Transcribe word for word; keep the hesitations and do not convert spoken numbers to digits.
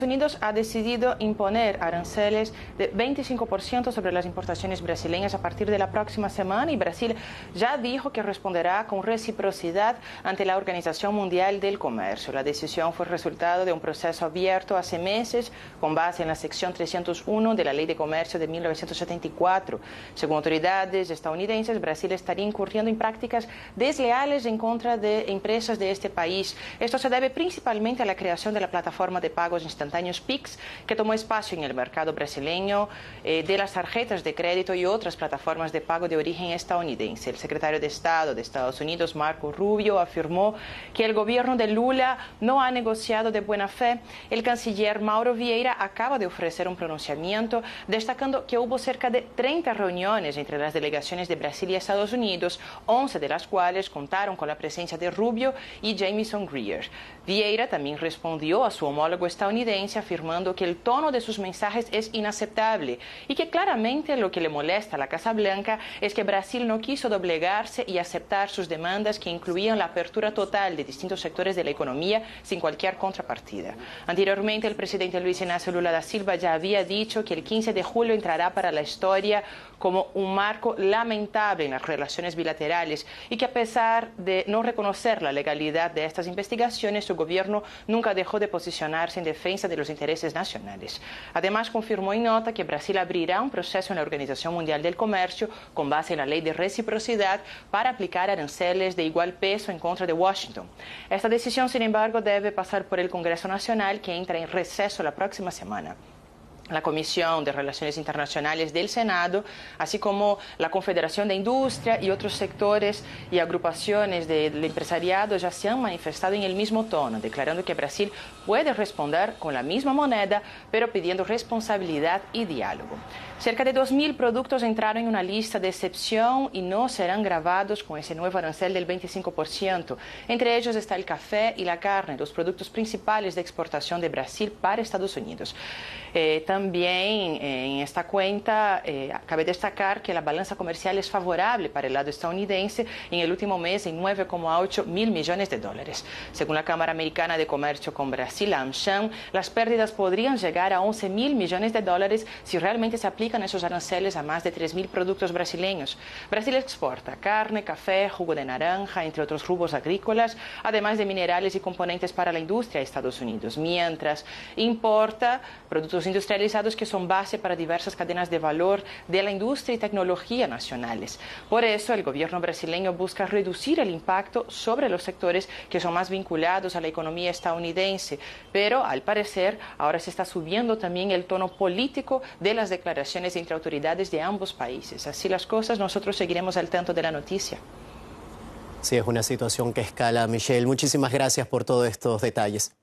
Unidos ha decidido imponer aranceles de veinticinco por ciento sobre las importaciones brasileñas a partir de la próxima semana y Brasil ya dijo que responderá con reciprocidad ante la Organización Mundial del Comercio. La decisión fue resultado de un proceso abierto hace meses con base en la sección trescientos uno de la Ley de Comercio de mil novecientos setenta y cuatro. Según autoridades estadounidenses, Brasil estaría incurriendo en prácticas desleales en contra de empresas de este país. Esto se debe principalmente a la creación de la plataforma de pagos instantáneos Pix, que tomó espacio en el mercado brasileño eh, de las tarjetas de crédito y otras plataformas de pago de origen estadounidense. El secretario de Estado de Estados Unidos, Marco Rubio, afirmó que el gobierno de Lula no ha negociado de buena fe. El canciller Mauro Vieira acaba de ofrecer un pronunciamiento destacando que hubo cerca de treinta reuniones entre las delegaciones de Brasil y Estados Unidos, once de las cuales contaron con la presencia de Rubio y Jamieson Greer. Vieira también respondió a su homólogo estadounidense afirmando que el tono de sus mensajes es inaceptable y que claramente lo que le molesta a la Casa Blanca es que Brasil no quiso doblegarse y aceptar sus demandas que incluían la apertura total de distintos sectores de la economía sin cualquier contrapartida. Anteriormente, el presidente Luis Inácio Lula da Silva ya había dicho que el quince de julio entrará para la historia como un marco lamentable en las relaciones bilaterales y que a pesar de no reconocer la legalidad de estas investigaciones, su gobierno nunca dejó de posicionarse en defensa de los intereses nacionales. Además, confirmó en nota que Brasil abrirá un proceso en la Organización Mundial del Comercio con base en la ley de reciprocidad para aplicar aranceles de igual peso en contra de Washington. Esta decisión, sin embargo, debe pasar por el Congreso Nacional, que entra en receso la próxima semana. La Comisión de Relaciones Internacionales del Senado, así como la Confederación de Industria y otros sectores y agrupaciones del empresariado ya se han manifestado en el mismo tono, declarando que Brasil puede responder con la misma moneda, pero pidiendo responsabilidad y diálogo. Cerca de dos mil productos entraron en una lista de excepción y no serán gravados con ese nuevo arancel del veinticinco por ciento. Entre ellos está el café y la carne, los productos principales de exportación de Brasil para Estados Unidos. Eh, también eh, en esta cuenta eh, cabe destacar que la balanza comercial es favorable para el lado estadounidense en el último mes en nueve coma ocho mil millones de dólares. Según la Cámara Americana de Comercio con Brasil, la AmCham, las pérdidas podrían llegar a once mil millones de dólares si realmente se aplican esos aranceles a más de tres mil productos brasileños. Brasil exporta carne, café, jugo de naranja, entre otros rubros agrícolas, además de minerales y componentes para la industria a Estados Unidos, mientras importa productos industrializados que son base para diversas cadenas de valor de la industria y tecnología nacionales. Por eso, el gobierno brasileño busca reducir el impacto sobre los sectores que son más vinculados a la economía estadounidense, pero al parecer ahora se está subiendo también el tono político de las declaraciones entre autoridades de ambos países. Así las cosas, nosotros seguiremos al tanto de la noticia. Sí, es una situación que escala, Michelle. Muchísimas gracias por todos estos detalles.